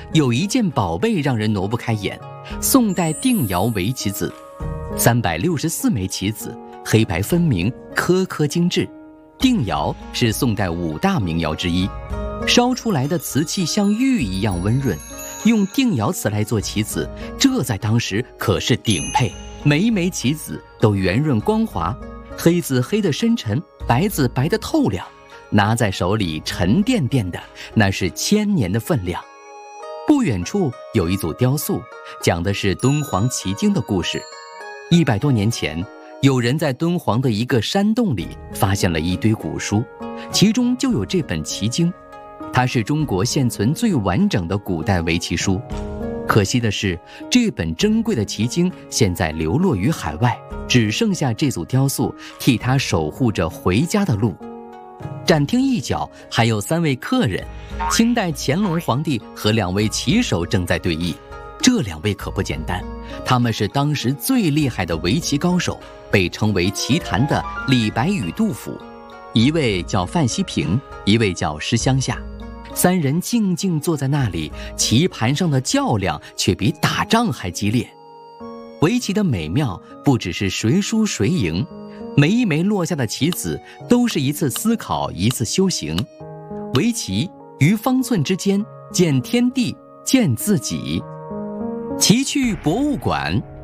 有一件宝贝让人挪不开眼，宋代定窑围棋子，364枚棋子，黑白分明，颗颗精致。定窑是宋代5大名窑之一，烧出来的瓷器像玉一样温润，用定窑瓷来做棋子，这在当时可是顶配。每一枚棋子都圆润光滑，黑子黑得深沉，白子白得透亮，拿在手里沉甸甸的，那是1000年的分量。不远处有一组雕塑，讲的是敦煌奇经的故事。100多年前，有人在敦煌的一个山洞里发现了一堆古书，其中就有这本奇经，它是中国现存最完整的古代围棋书。可惜的是，这本珍贵的奇经现在流落于海外，只剩下这组雕塑替它守护着回家的路。展厅一角还有3位客人，清代乾隆皇帝和2位棋手正在对弈。这2位可不简单，他们是当时最厉害的围棋高手，被称为棋坛的李白与杜甫。一位叫范希平，一位叫施乡下。3人静静坐在那里，棋盘上的较量却比打仗还激烈。围棋的美妙不只是谁输谁赢，每一枚落下的棋子都是一次思考，一次修行。围棋于方寸之间，见天地，见自己。棋去博物馆，